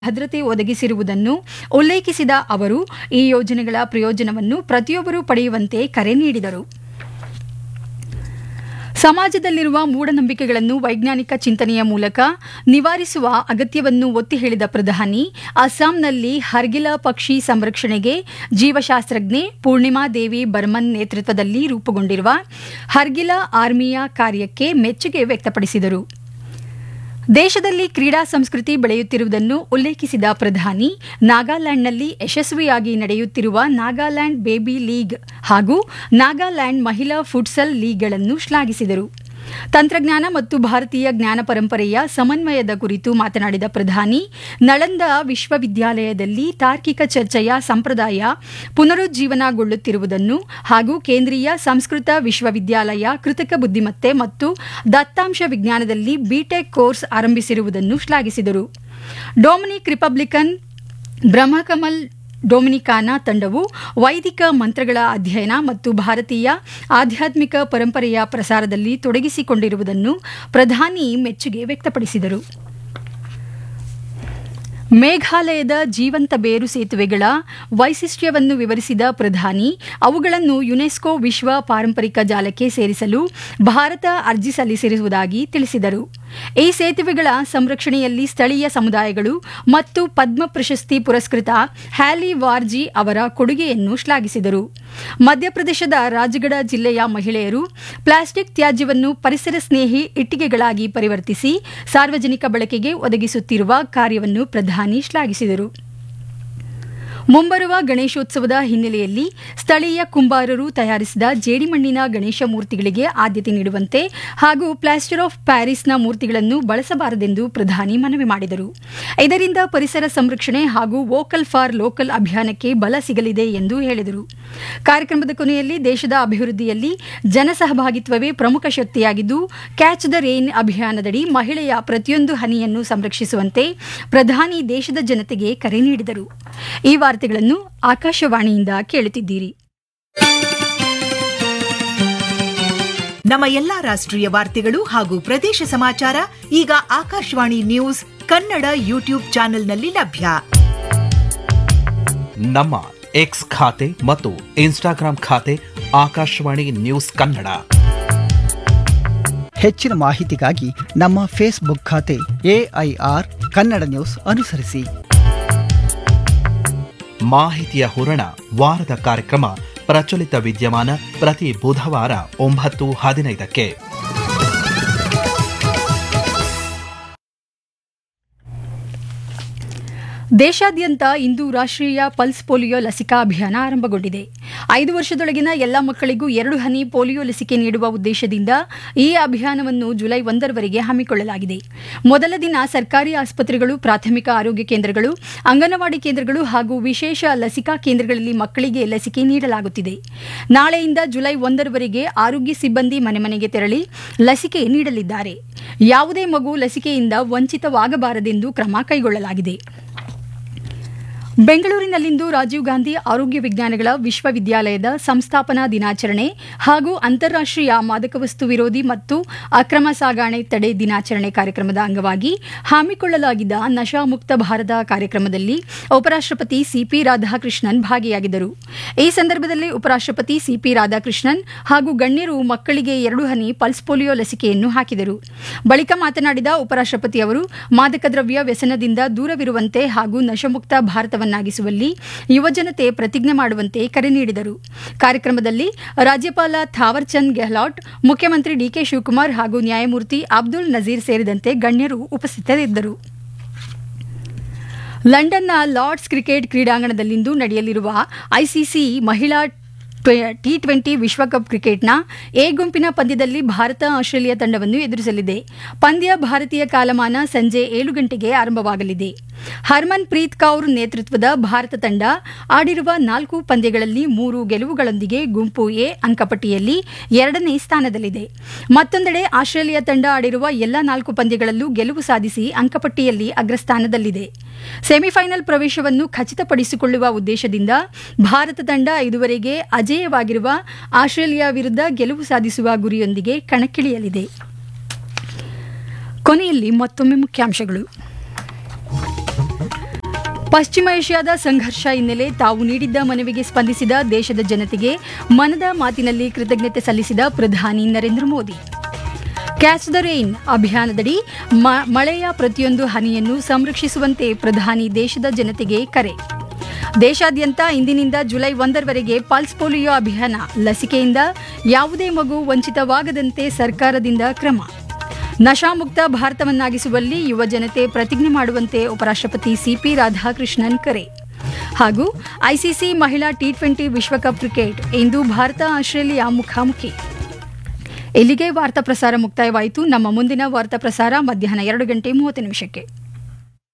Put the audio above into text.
ಭದ್ರತೆ ಒದಗಿಸಿರುವುದನ್ನು ಉಲ್ಲೇಖಿಸಿದ ಅವರು ಈ ಯೋಜನೆಗಳ ಪ್ರಯೋಜನವನ್ನು ಪ್ರತಿಯೊಬ್ಬರೂ ಪಡೆಯುವಂತೆ ಕರೆ ನೀಡಿದರು. ಸಮಾಜದಲ್ಲಿರುವ ಮೂಢನಂಬಿಕೆಗಳನ್ನು ವೈಜ್ಞಾನಿಕ ಚಿಂತನೆಯ ಮೂಲಕ ನಿವಾರಿಸುವ ಅಗತ್ಯವನ್ನು ಒತ್ತಿ ಹೇಳಿದ ಪ್ರಧಾನಿ, ಅಸ್ಸಾಂನಲ್ಲಿ ಹರ್ಗಿಲ ಪಕ್ಷಿ ಸಂರಕ್ಷಣೆಗೆ ಜೀವಶಾಸ್ತ್ರಜ್ಞೆ ಪೂರ್ಣಿಮಾ ದೇವಿ ಬರ್ಮನ್ ನೇತೃತ್ವದಲ್ಲಿ ರೂಪುಗೊಂಡಿರುವ ಹರ್ಗಿಲ ಆರ್ಮಿಯ ಕಾರ್ಯಕ್ಕೆ ಮೆಚ್ಚುಗೆ ವ್ಯಕ್ತಪಡಿಸಿದರು. ದೇಶದಲ್ಲಿ ಕ್ರೀಡಾ ಸಂಸ್ಕೃತಿ ಬೆಳೆಯುತ್ತಿರುವುದನ್ನು ಉಲ್ಲೇಖಿಸಿದ ಪ್ರಧಾನಿ, ನಾಗಾಲ್ಯಾಂಡ್ನಲ್ಲಿ ಯಶಸ್ವಿಯಾಗಿ ನಡೆಯುತ್ತಿರುವ ನಾಗಾಲ್ಯಾಂಡ್ ಬೇಬಿ ಲೀಗ್ ಹಾಗೂ ನಾಗಾಲ್ಯಾಂಡ್ ಮಹಿಳಾ ಫುಟ್ಸಲ್ ಲೀಗ್ಗಳನ್ನು ಶ್ಲಾಘಿಸಿದರು. ತಂತ್ರಜ್ಞಾನ ಮತ್ತು ಭಾರತೀಯ ಜ್ಞಾನ ಪರಂಪರೆಯ ಸಮನ್ವಯದ ಕುರಿತು ಮಾತನಾಡಿದ ಪ್ರಧಾನಿ, ನಳಂದ ವಿಶ್ವವಿದ್ಯಾಲಯದಲ್ಲಿ ತಾರ್ಕಿಕ ಚರ್ಚೆಯ ಸಂಪ್ರದಾಯ ಪುನರುಜ್ಜೀವನಗೊಳ್ಳುತ್ತಿರುವುದನ್ನು ಹಾಗೂ ಕೇಂದ್ರೀಯ ಸಂಸ್ಕೃತ ವಿಶ್ವವಿದ್ಯಾಲಯ ಕೃತಕ ಬುದ್ಧಿಮತ್ತೆ ಮತ್ತು ದತ್ತಾಂಶ ವಿಜ್ಞಾನದಲ್ಲಿ ಬಿಟೆಕ್ ಕೋರ್ಸ್ ಆರಂಭಿಸಿರುವುದನ್ನು ಶ್ಲಾಘಿಸಿದರು. ಡೊಮಿನಿಕ್ ರಿಪಬ್ಲಿಕನ್ ಬ್ರಹ್ಮಕಮಲ್ ಡೊಮಿನಿಕಾನಾ ತಂಡವು ವೈದಿಕ ಮಂತ್ರಗಳ ಅಧ್ಯಯನ ಮತ್ತು ಭಾರತೀಯ ಆಧ್ಯಾತ್ಮಿಕ ಪರಂಪರೆಯ ಪ್ರಸಾರದಲ್ಲಿ ತೊಡಗಿಸಿಕೊಂಡಿರುವುದನ್ನು ಪ್ರಧಾನಿ ಮೆಚ್ಚುಗೆ ವ್ಯಕ್ತಪಡಿಸಿದರು. ಮೇಘಾಲಯದ ಜೀವಂತ ಬೇರು ಸೇತುವೆಗಳ ವೈಶಿಷ್ಟ್ಯವನ್ನು ವಿವರಿಸಿದ ಪ್ರಧಾನಿ, ಅವುಗಳನ್ನು ಯುನೆಸ್ಕೋ ವಿಶ್ವ ಪಾರಂಪರಿಕ ಜಾಲಕ್ಕೆ ಸೇರಿಸಲು ಭಾರತ ಅರ್ಜಿ ಸಲ್ಲಿಸಿರುವುದಾಗಿ ತಿಳಿಸಿದರು. ಈ ಸೇತುವೆಗಳ ಸಂರಕ್ಷಣೆಯಲ್ಲಿ ಸ್ಥಳೀಯ ಸಮುದಾಯಗಳು ಮತ್ತು ಪದ್ಮ ಪ್ರಶಸ್ತಿ ಪುರಸ್ಕೃತ ಹ್ಯಾಲಿ ವಾರ್ಜಿ ಅವರ ಕೊಡುಗೆಯನ್ನು ಶ್ಲಾಘಿಸಿದರು. ಮಧ್ಯಪ್ರದೇಶದ ರಾಜಗಢ ಜಿಲ್ಲೆಯ ಮಹಿಳೆಯರು ಪ್ಲಾಸ್ಟಿಕ್ ತ್ಯಾಜ್ಯವನ್ನು ಪರಿಸರ ಸ್ನೇಹಿ ಇಟ್ಟಿಗೆಗಳಾಗಿ ಪರಿವರ್ತಿಸಿ ಸಾರ್ವಜನಿಕ ಬಳಕೆಗೆ ಒದಗಿಸುತ್ತಿರುವ ಕಾರ್ಯವನ್ನು ಪ್ರಧಾನಿ ಶ್ಲಾಘಿಸಿದರು. ಮುಂಬರುವ ಗಣೇಶೋತ್ಸವದ ಹಿನ್ನೆಲೆಯಲ್ಲಿ ಸ್ಥಳೀಯ ಕುಂಬಾರರು ತಯಾರಿಸಿದ ಜೇಡಿಮಣ್ಣಿನ ಗಣೇಶ ಮೂರ್ತಿಗಳಿಗೆ ಆದ್ಯತೆ ನೀಡುವಂತೆ ಹಾಗೂ ಪ್ಲಾಸ್ಟರ್ ಆಫ್ ಪ್ಯಾರಿಸ್ನ ಮೂರ್ತಿಗಳನ್ನು ಬಳಸಬಾರದೆಂದು ಪ್ರಧಾನಿ ಮನವಿ ಮಾಡಿದರು. ಇದರಿಂದ ಪರಿಸರ ಸಂರಕ್ಷಣೆ ಹಾಗೂ ವೋಕಲ್ ಫಾರ್ ಲೋಕಲ್ ಅಭಿಯಾನಕ್ಕೆ ಬಲ ಸಿಗಲಿದೆ ಎಂದು ಹೇಳಿದರು. ಕಾರ್ಯಕ್ರಮದ ಕೊನೆಯಲ್ಲಿ ದೇಶದ ಅಭಿವೃದ್ಧಿಯಲ್ಲಿ ಜನಸಹಭಾಗಿತ್ವವೇ ಪ್ರಮುಖ ಶಕ್ತಿಯಾಗಿದ್ದು, ಕ್ಯಾಚ್ ದ ರೇನ್ ಅಭಿಯಾನದಡಿ ಮಹಿಳೆಯ ಪ್ರತಿಯೊಂದು ಹನಿಯನ್ನು ಸಂರಕ್ಷಿಸುವಂತೆ ಪ್ರಧಾನಿ ದೇಶದ ಜನತೆಗೆ ಕರೆ ನೀಡಿದರು. ಈ ವಾರ್ತೆಗಳನ್ನು ಆಕಾಶವಾಣಿಯಿಂದ ಕೇಳುತ್ತಿದ್ದೀರಿ. ನಮ್ಮ ಎಲ್ಲಾ ರಾಷ್ಟ್ರೀಯ ವಾರ್ತೆಗಳು ಹಾಗೂ ಪ್ರದೇಶ ಸಮಾಚಾರ ಈಗ ಆಕಾಶವಾಣಿ ನ್ಯೂಸ್ ಕನ್ನಡ ಯೂಟ್ಯೂಬ್ ಚಾನೆಲ್ನಲ್ಲಿ ಲಭ್ಯ. ನಮ್ಮ ಎಕ್ಸ್ ಖಾತೆ ಮತ್ತು ಇನ್ಸ್ಟಾಗ್ರಾಂ ಖಾತೆ ಆಕಾಶವಾಣಿ ನ್ಯೂಸ್ ಕನ್ನಡ. ಹೆಚ್ಚಿನ ಮಾಹಿತಿಗಾಗಿ ನಮ್ಮ ಫೇಸ್ಬುಕ್ ಖಾತೆ AIR ಕನ್ನಡ ನ್ಯೂಸ್ ಅನುಸರಿಸಿ. ಮಾಹಿತಿಯ ಹೂರಣ ವಾರದ ಕಾರ್ಯಕ್ರಮ ಪ್ರಚಲಿತ ವಿದ್ಯಮಾನ ಪ್ರತಿ ಬುಧವಾರ 9:15ಕ್ಕೆ. ದೇಶಾದ್ಯಂತ ಇಂದು ರಾಷ್ಟ್ರೀಯ ಪಲ್ಸ್ ಪೋಲಿಯೋ ಲಸಿಕಾ ಅಭಿಯಾನ ಆರಂಭಗೊಂಡಿದೆ. 5 ವರ್ಷದೊಳಗಿನ ಎಲ್ಲ ಮಕ್ಕಳಿಗೂ 2 ಹನಿ ಪೋಲಿಯೋ ಲಸಿಕೆ ನೀಡುವ ಉದ್ದೇಶದಿಂದ ಈ ಅಭಿಯಾನವನ್ನು ಜುಲೈ 1ರವರೆಗೆ ಹಮ್ಮಿಕೊಳ್ಳಲಾಗಿದೆ. ಮೊದಲ ದಿನ ಸರ್ಕಾರಿ ಆಸ್ಪತ್ರೆಗಳು, ಪ್ರಾಥಮಿಕ ಆರೋಗ್ಯ ಕೇಂದ್ರಗಳು, ಅಂಗನವಾಡಿ ಕೇಂದ್ರಗಳು ಹಾಗೂ ವಿಶೇಷ ಲಸಿಕಾ ಕೇಂದ್ರಗಳಲ್ಲಿ ಮಕ್ಕಳಿಗೆ ಲಸಿಕೆ ನೀಡಲಾಗುತ್ತಿದೆ. ನಾಳೆಯಿಂದ ಜುಲೈ 1ರವರೆಗೆ ಆರೋಗ್ಯ ಸಿಬ್ಬಂದಿ ಮನೆ ಮನೆಗೆ ತೆರಳಿ ಲಸಿಕೆ ನೀಡಲಿದ್ದಾರೆ. ಯಾವುದೇ ಮಗು ಲಸಿಕೆಯಿಂದ ವಂಚಿತವಾಗಬಾರದೆಂದು ಕ್ರಮ ಕೈಗೊಳ್ಳಲಾಗಿದೆ. ಬೆಂಗಳೂರಿನಲ್ಲಿಂದು ರಾಜೀವ್ ಗಾಂಧಿ ಆರೋಗ್ಯ ವಿಜ್ಞಾನಗಳ ವಿಶ್ವವಿದ್ಯಾಲಯದ ಸಂಸ್ಥಾಪನಾ ದಿನಾಚರಣೆ ಹಾಗೂ ಅಂತಾರಾಷ್ಟ್ರೀಯ ಮಾದಕ ವಸ್ತು ವಿರೋಧಿ ಮತ್ತು ಅಕ್ರಮ ಸಾಗಾಣೆ ತಡೆ ದಿನಾಚರಣೆ ಕಾರ್ಯಕ್ರಮದ ಅಂಗವಾಗಿ ಹಮ್ಮಿಕೊಳ್ಳಲಾಗಿದ್ದ ನಶಾಮುಕ್ತ ಭಾರತ ಕಾರ್ಯಕ್ರಮದಲ್ಲಿ ಉಪರಾಷ್ಟ್ರಪತಿ ಸಿಪಿ ರಾಧಾಕೃಷ್ಣನ್ ಭಾಗಿಯಾಗಿದ್ದರು. ಈ ಸಂದರ್ಭದಲ್ಲಿ ಉಪರಾಷ್ಟ್ರಪತಿ ಸಿಪಿ ರಾಧಾಕೃಷ್ಣನ್ ಹಾಗೂ ಗಣ್ಯರು ಮಕ್ಕಳಿಗೆ 2 ಹನಿ ಪಲ್ಸ್ ಪೋಲಿಯೋ ಲಸಿಕೆಯನ್ನು ಹಾಕಿದರು. ಬಳಿಕ ಮಾತನಾಡಿದ ಉಪರಾಷ್ಟ್ರಪತಿ ಅವರು ಮಾದಕ ದ್ರವ್ಯ ವ್ಯಸನದಿಂದ ದೂರವಿರುವಂತೆ ಹಾಗೂ ನಶಮುಕ್ತ ಭಾರತವನ್ನಾಗಿಸುವಲ್ಲಿ ಯುವಜನತೆ ಪ್ರತಿಜ್ಞೆ ಮಾಡುವಂತೆ ಕರೆ ನೀಡಿದರು. ಕಾರ್ಯಕ್ರಮದಲ್ಲಿ ರಾಜ್ಯಪಾಲ ಥಾವರ್ ಚಂದ್ ಗೆಹ್ಲಾಟ್, ಮುಖ್ಯಮಂತ್ರಿ ಡಿಕೆ ಶಿವಕುಮಾರ್ ಹಾಗೂ ನ್ಯಾಯಮೂರ್ತಿ ಅಬ್ದುಲ್ ನಜೀರ್ ಸೇರಿದಂತೆ ಗಣ್ಯರು ಉಪಸ್ಥಿತರಿದ್ದರು. ಲಂಡನ್ನ ಲಾರ್ಡ್ಸ್ ಕ್ರಿಕೆಟ್ ಕ್ರೀಡಾಂಗಣದಲ್ಲಿಂದು ನಡೆಯಲಿರುವ ಐಸಿಸಿ ಮಹಿಳಾ T20 ವಿಶ್ವಕಪ್ ಕ್ರಿಕೆಟ್ನ ಎ ಗುಂಪಿನ ಪಂದ್ಯದಲ್ಲಿ ಭಾರತ ಆಸ್ಟ್ರೇಲಿಯಾ ತಂಡವನ್ನು ಎದುರಿಸಲಿದೆ. ಪಂದ್ಯ ಭಾರತೀಯ ಕಾಲಮಾನ ಸಂಜೆ 7 ಗಂಟೆಗೆ ಆರಂಭವಾಗಲಿದೆ. ಹರ್ಮನ್ ಪ್ರೀತ್ ಕೌರ್ ನೇತೃತ್ವದ ಭಾರತ ತಂಡ ಆಡಿರುವ 4 ಪಂದ್ಯಗಳಲ್ಲಿ 3 ಗೆಲುವುಗಳೊಂದಿಗೆ ಗುಂಪು ಎ ಅಂಕಪಟ್ಟಿಯಲ್ಲಿ 2ನೇ ಸ್ಥಾನದಲ್ಲಿದೆ. ಮತ್ತೊಂದೆಡೆ ಆಸ್ಟ್ರೇಲಿಯಾ ತಂಡ ಆಡಿರುವ ಎಲ್ಲ 4 ಪಂದ್ಯಗಳಲ್ಲೂ ಗೆಲುವು ಸಾಧಿಸಿ ಅಂಕಪಟ್ಟಿಯಲ್ಲಿ ಅಗ್ರಸ್ಥಾನದಲ್ಲಿದೆ. ಸೆಮಿಫೈನಲ್ ಪ್ರವೇಶವನ್ನು ಖಚಿತಪಡಿಸಿಕೊಳ್ಳುವ ಉದ್ದೇಶದಿಂದ ಭಾರತ ತಂಡ ಇದುವರೆಗೆ ಅಜೇಯವಾಗಿರುವ ಆಸ್ಟ್ರೇಲಿಯಾ ವಿರುದ್ಧ ಗೆಲುವು ಸಾಧಿಸುವ ಗುರಿಯೊಂದಿಗೆ ಕಣಕ್ಕಿಳಿಯಲಿದೆ. ಕೊನೆಯಲ್ಲಿ ಮತ್ತೊಮ್ಮೆ ಮುಖ್ಯಾಂಶಗಳು. ಪಶ್ಚಿಮ ಏಷ್ಯಾದ ಸಂಘರ್ಷ ಹಿನ್ನೆಲೆ ತಾವು ನೀಡಿದ್ದ ಮನವಿಗೆ ಸ್ಪಂದಿಸಿದ ದೇಶದ ಜನತೆಗೆ ಮನದ ಮಾತಿನಲ್ಲಿ ಕೃತಜ್ಞತೆ ಸಲ್ಲಿಸಿದ ಪ್ರಧಾನಿ Narendra Modi. Catch the rain ಅಭಿಯಾನದಡಿ ಮಳೆಯ ಪ್ರತಿಯೊಂದು ಹನಿಯನ್ನು ಸಂರಕ್ಷಿಸುವಂತೆ ಪ್ರಧಾನಿ ದೇಶದ ಜನತೆಗೆ ಕರೆ. ದೇಶಾದ್ಯಂತ ಇಂದಿನಿಂದ ಜುಲೈ 1ರವರೆಗೆ ಪಲ್ಸ್ ಪೋಲಿಯೋ ಅಭಿಯಾನ. ಲಸಿಕೆಯಿಂದ ಯಾವುದೇ ಮಗು ವಂಚಿತವಾಗದಂತೆ ಸರ್ಕಾರದಿಂದ ಕ್ರಮ. ನಶಾಮುಕ್ತ ಭಾರತವನ್ನಾಗಿಸುವಲ್ಲಿ ಯುವ ಜನತೆ ಪ್ರತಿಜ್ಞೆ ಮಾಡುವಂತೆ ಉಪರಾಷ್ಟ್ರಪತಿ ಸಿಪಿ ರಾಧಾಕೃಷ್ಣನ್ ಕರೆ. ಹಾಗೂ ಐಸಿಸಿ ಮಹಿಳಾ ಟಿ20 ವಿಶ್ವಕಪ್ ಕ್ರಿಕೆಟ್ ಇಂದು ಭಾರತ ಆಸ್ಟ್ರೇಲಿಯಾ ಮುಖಾಮುಖಿ. ಇಲ್ಲಿಗೆ ವಾರ್ತಾ ಪ್ರಸಾರ ಮುಕ್ತಾಯವಾಯಿತು. ನಮ್ಮ ಮುಂದಿನ ವಾರ್ತಾ ಪ್ರಸಾರ ಮಧ್ಯಾಹ್ನ 2:30 ನಿಮಿಷಕ್ಕೆ.